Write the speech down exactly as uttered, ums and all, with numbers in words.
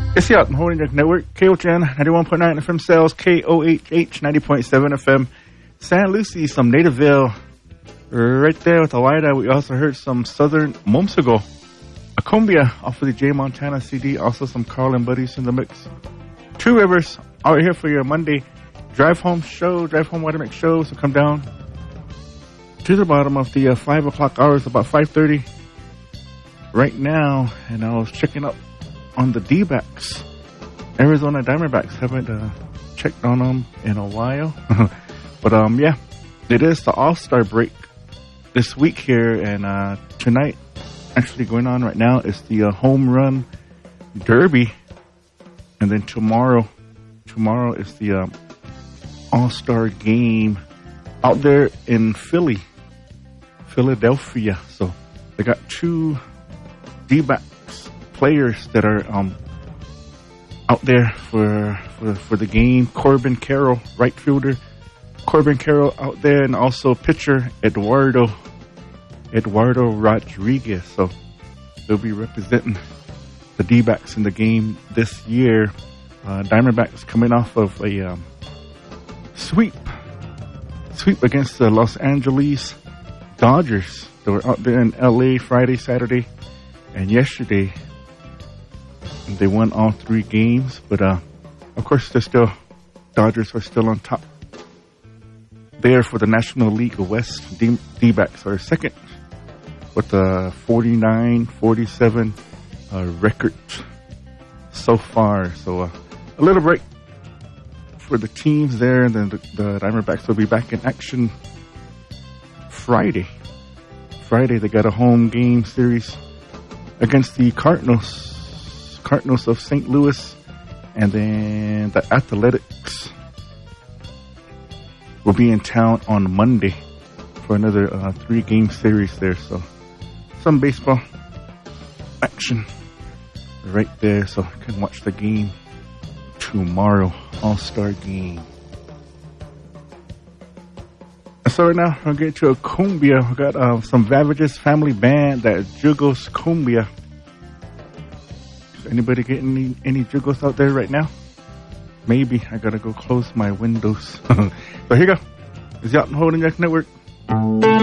It's the Out Holding Deck Network, K O H N ninety-one point nine F M Sales, K O H H ninety point seven F M, San Lucie, some Nativeville, right there with Elida. We also heard some Southern Momsigo, a cumbia off of the Jay Montana C D, also some Carl and Buddies in the mix. Two Rivers out here for your Monday drive home show, drive home Watermix show. So come down to the bottom of the uh, five o'clock hours, about five thirty right now, and I was checking up on the D-backs. Arizona Diamondbacks. Haven't uh, checked on them in a while. But um, yeah, it is the All-Star break this week here, and uh, tonight, actually going on right now, is the uh, Home Run Derby. And then tomorrow, tomorrow is the um, All-Star game out there in Philly, Philadelphia. So they got two D-backs players that are um, out there for, for for the game. Corbin Carroll, right fielder. Corbin Carroll out there, and also pitcher Eduardo Eduardo Rodriguez. So they'll be representing the D-backs in the game this year. Uh, Diamondbacks coming off of a um, sweep sweep against the Los Angeles Dodgers. They were out there in L A Friday, Saturday, and yesterday. They won all three games, but uh, of course, they're still Dodgers are still on top there for the National League West. D- D-backs are second with a forty-nine forty-seven uh, record so far. So uh, a little break for the teams there, and then the, the Diamondbacks will be back in action Friday. Friday, they got a home game series against the Cardinals. Cardinals of Saint Louis, and then the Athletics will be in town on Monday for another uh, three-game series there. So some baseball action right there, so you can watch the game tomorrow, All-Star game. So right now, I'll get to a cumbia. We got uh, some Vavages family band, that Jugos Cumbia. Anybody getting any, any jugos out there right now? Maybe. I gotta go close my windows. So here you go. It's the Out and Holding Deck Network.